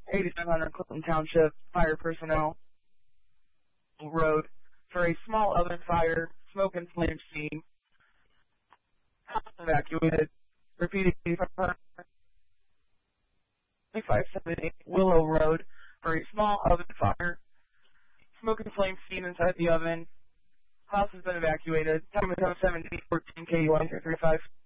8500 Clinton Township Fire Personnel Road for a small oven fire, smoke and flame scene. House evacuated. Repeating 578 Willow Road for a small oven fire, smoke and flame scene inside the oven. House has been evacuated. Time is 7:14 KUI 335.